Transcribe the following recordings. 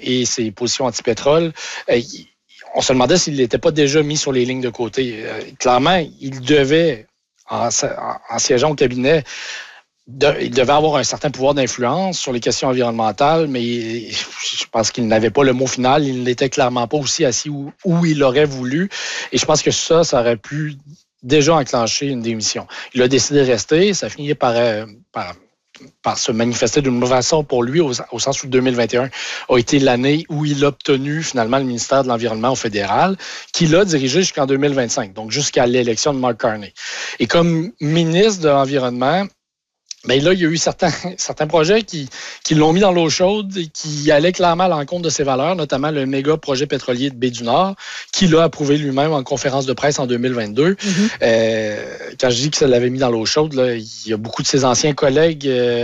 et ses positions anti-pétrole, on se demandait s'il n'était pas déjà mis sur les lignes de côté. Clairement, il devait, en siégeant au cabinet, il devait avoir un certain pouvoir d'influence sur les questions environnementales, mais je pense qu'il n'avait pas le mot final. Il n'était clairement pas aussi assis où il aurait voulu. Et je pense que ça aurait pu déjà enclencher une démission. Il a décidé de rester. Ça finit par se manifester d'une mauvaise façon pour lui, au sens où 2021 a été l'année où il a obtenu finalement le ministère de l'Environnement au fédéral, qu'il a dirigé jusqu'en 2025, donc jusqu'à l'élection de Mark Carney. Et comme ministre de l'Environnement, bien là, il y a eu certains projets qui l'ont mis dans l'eau chaude et qui allaient clairement à l'encontre de ses valeurs, notamment le méga projet pétrolier de Baie-du-Nord, qu'il a approuvé lui-même en conférence de presse en 2022. Quand je dis que ça l'avait mis dans l'eau chaude, là, il y a beaucoup de ses anciens collègues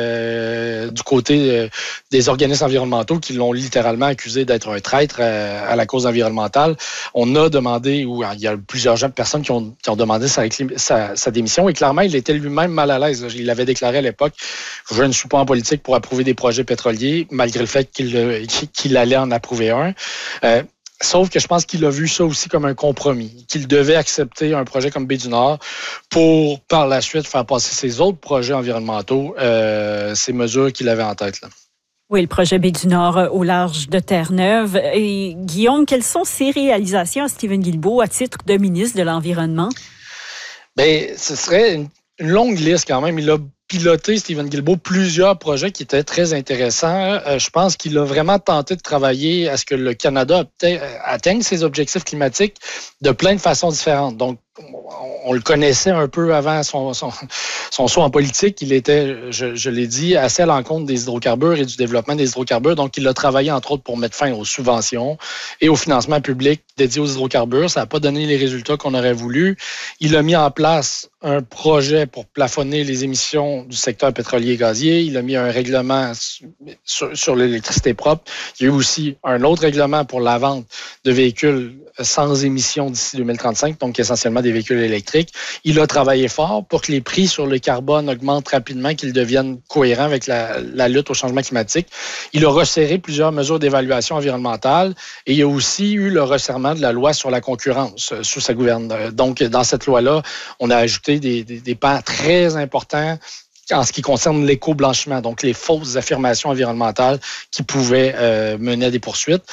du côté des organismes environnementaux qui l'ont littéralement accusé d'être un traître à la cause environnementale. On a demandé, ou il y a plusieurs personnes qui ont demandé sa démission, et clairement, il était lui-même mal à l'aise. Il avait déclaré à l'époque, je ne suis pas en politique pour approuver des projets pétroliers, malgré le fait qu'il allait en approuver un. Sauf que je pense qu'il a vu ça aussi comme un compromis, qu'il devait accepter un projet comme Baie-du-Nord pour, par la suite, faire passer ses autres projets environnementaux, ces mesures qu'il avait en tête, là. Oui, le projet Baie-du-Nord au large de Terre-Neuve. Et Guillaume, quelles sont ses réalisations à Steven Guilbeault à titre de ministre de l'Environnement? Bien, ce serait une longue liste quand même. Il a piloté, Steven Guilbeault, plusieurs projets qui étaient très intéressants. Je pense qu'il a vraiment tenté de travailler à ce que le Canada atteigne ses objectifs climatiques de plein de façons différentes. Donc, on le connaissait un peu avant son saut en politique. Il était, je l'ai dit, assez à l'encontre des hydrocarbures et du développement des hydrocarbures. Donc, il a travaillé, entre autres, pour mettre fin aux subventions et au financement public dédié aux hydrocarbures. Ça n'a pas donné les résultats qu'on aurait voulu. Il a mis en place un projet pour plafonner les émissions du secteur pétrolier et gazier. Il a mis un règlement sur l'électricité propre. Il y a eu aussi un autre règlement pour la vente de véhicules sans émissions d'ici 2035, donc essentiellement des véhicules électriques. Il a travaillé fort pour que les prix sur le carbone augmentent rapidement, qu'ils deviennent cohérents avec la lutte au changement climatique. Il a resserré plusieurs mesures d'évaluation environnementale et il y a aussi eu le resserrement de la loi sur la concurrence sous sa gouverne. Donc, dans cette loi-là, on a ajouté des pans très importants en ce qui concerne l'éco-blanchiment, donc les fausses affirmations environnementales qui pouvaient mener à des poursuites.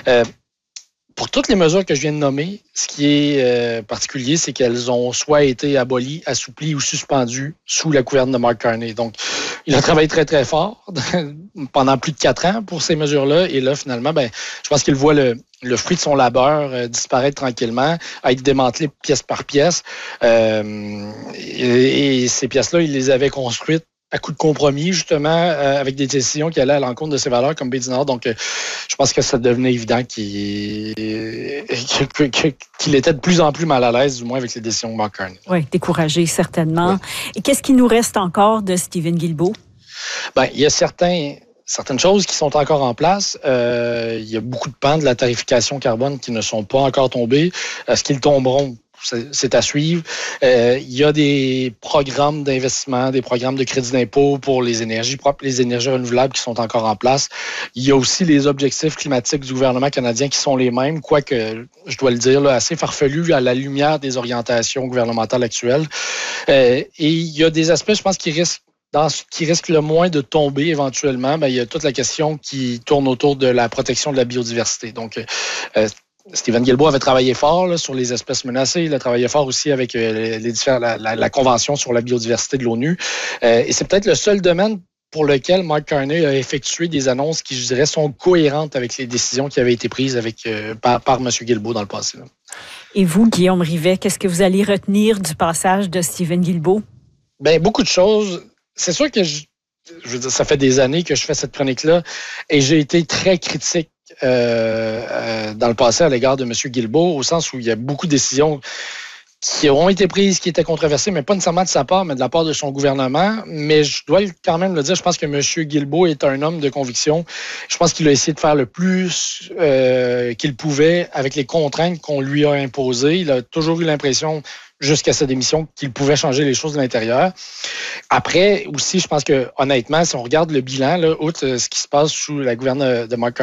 Pour toutes les mesures que je viens de nommer, ce qui est particulier, c'est qu'elles ont soit été abolies, assouplies ou suspendues sous la gouverne de Mark Carney. Donc, il a travaillé très, très fort pendant plus de 4 ans pour ces mesures-là. Et là, finalement, je pense qu'il voit le fruit de son labeur disparaître tranquillement, à être démantelé pièce par pièce. Et ces pièces-là, il les avait construites à coup de compromis, justement, avec des décisions qui allaient à l'encontre de ses valeurs comme Baie-du-Nord. Donc, je pense que ça devenait évident qu'il était de plus en plus mal à l'aise, du moins avec les décisions de Mark Carney. Oui, découragé, certainement. Oui. Et qu'est-ce qui nous reste encore de Steven Guilbeault? Il y a certaines choses qui sont encore en place. Il y a beaucoup de pans de la tarification carbone qui ne sont pas encore tombés. Est-ce qu'ils tomberont? C'est à suivre. Il y a des programmes d'investissement, des programmes de crédit d'impôt pour les énergies propres, les énergies renouvelables qui sont encore en place. Il y a aussi les objectifs climatiques du gouvernement canadien qui sont les mêmes, quoique, je dois le dire, là, assez farfelus à la lumière des orientations gouvernementales actuelles. Et il y a des aspects, je pense, qui risque le moins de tomber éventuellement. Il y a toute la question qui tourne autour de la protection de la biodiversité. Donc, Steven Guilbeault avait travaillé fort là, sur les espèces menacées. Il a travaillé fort aussi avec la Convention sur la biodiversité de l'ONU. Et c'est peut-être le seul domaine pour lequel Mark Carney a effectué des annonces qui, je dirais, sont cohérentes avec les décisions qui avaient été prises par M. Guilbeault dans le passé. Là. Et vous, Guillaume Rivet, qu'est-ce que vous allez retenir du passage de Steven Guilbeault? Beaucoup de choses. C'est sûr que je veux dire, ça fait des années que je fais cette chronique-là et j'ai été très critique dans le passé à l'égard de M. Guilbeault, au sens où il y a beaucoup de décisions qui ont été prises, qui étaient controversées, mais pas nécessairement de sa part, mais de la part de son gouvernement. Mais je dois quand même le dire, je pense que M. Guilbeault est un homme de conviction. Je pense qu'il a essayé de faire le plus qu'il pouvait avec les contraintes qu'on lui a imposées. Il a toujours eu l'impression, jusqu'à sa démission, qu'il pouvait changer les choses de l'intérieur. Après, aussi, je pense que, honnêtement, si on regarde le bilan, là, outre ce qui se passe sous la gouverne de Mark Carney,